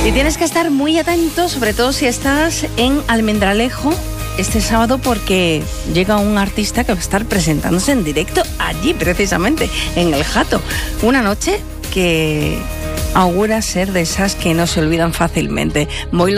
Y tienes que estar muy atento, sobre todo si estás en Almendralejo este sábado, porque llega un artista que va a estar presentándose en directo allí, precisamente, en El Jato. Una noche que augura ser de esas que no se olvidan fácilmente.